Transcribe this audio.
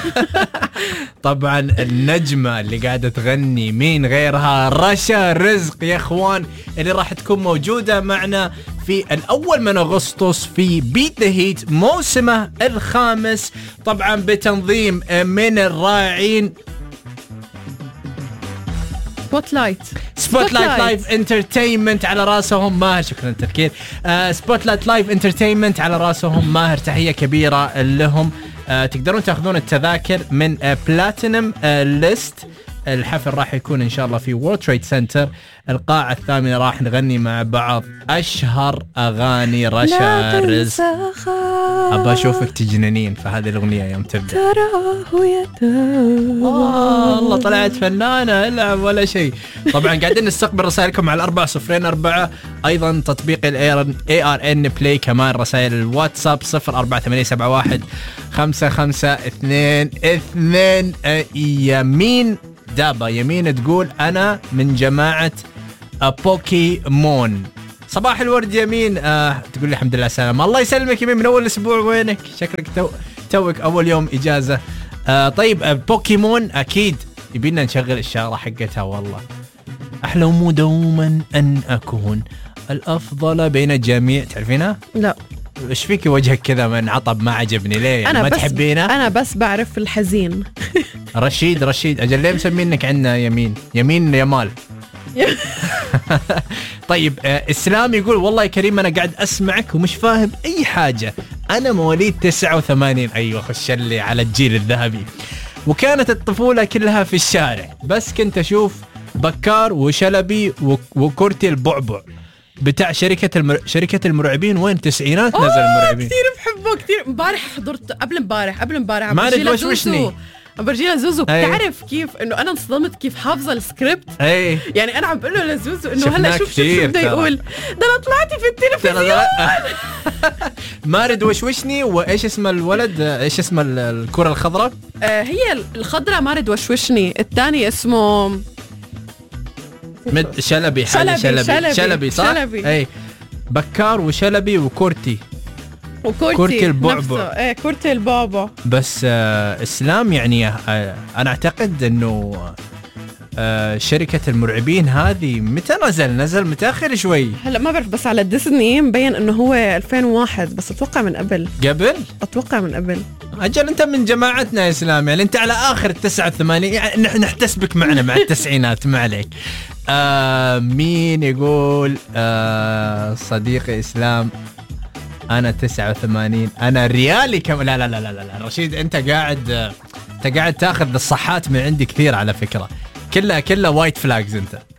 طبعا النجمة اللي قاعدة تغني مين غيرها؟ رشا رزق يا اخوان، اللي راح تكون موجودة معنا في الأول من أغسطس في بيت ذا هيت موسمه الخامس، طبعا بتنظيم من الراعين سبوت لايت لايف انترتينمنت، على راسهم ماهر. شكرا التذكير. سبوت لايت لايف انترتينمنت على راسهم ماهر، تحية كبيرة لهم. تقدرون تاخذون التذاكر من بلاتينم ليست. الحفل راح يكون ان شاء الله في وورلد تريد سنتر، القاعة الثامنة. راح نغني مع بعض اشهر اغاني رشا رزق. ابى اشوفك تجننين فهذه الاغنية يوم تبدا. تراه الله طلعت فنانة، العب ولا شيء. طبعا قاعدين نستقبل رسائلكم على 4004، ايضا تطبيق ARN بلاي، كمان رسائل الواتساب 0487155222. يمين دابا يمين تقول أنا من جماعة بوكيمون. صباح الورد يمين. تقول لي الحمد لله سلام. الله يسلمك يمين، من أول أسبوع وينك؟ شكلك توك أول يوم إجازة. طيب بوكيمون أكيد يبينا نشغل الشارة حقتها. والله أحلم دوما أن أكون الأفضل بين الجميع. تعرفينها؟ لا. إيش فيك وجهك كذا من عطب؟ ما عجبني ليه؟ يعني ما تحبينه؟ أنا بس بعرف الحزين. رشيد أجل ليه مسمينك عنا يمين يمال؟ طيب إسلام يقول والله يا كريم أنا قاعد أسمعك ومش فاهم أي حاجة، أنا مواليد 89. أيوة خش لي على الجيل الذهبي. وكانت الطفولة كلها في الشارع، بس كنت أشوف بكار وشلبي وكورتي البعبع بتاع شركة المرعبين. وين التسعينات نزل المرعبين. كثير بحبه كثير. امبارح حضرت قبل امبارح ما وشوشني برجينا زوزو. بتعرف كيف انه انا انصدمت كيف حافظه السكريبت. يعني انا عم بقول له لزوزو انه هلا شوف بده يقول، ده انا طلعتي في التلفزيون. مارد وشوشني. وايش اسم الولد؟ ايش اسم الكرة الخضراء؟ هي الخضراء مارد وشوشني، الثاني اسمه شلبي صح؟ شلبي. بكار وشلبي وكورتي البعبع. كورتي البعبع. بس اسلام يعني انا اعتقد انه شركة المرعبين هذه متى نزل متأخر شوي. هلا ما بعرف، بس على ديزني مبين انه هو 2001، بس اتوقع من قبل. اتوقع من قبل. اجل انت من جماعتنا يا اسلام، يعني انت على اخر 89، يعني نحتسبك معنا مع التسعينات. ما عليك. مين يقول صديقي اسلام انا 89، انا ريالي كم. لا رشيد انت قاعد تاخذ الصحات من عندي كثير على فكرة. كلها وايت فلاجز انت.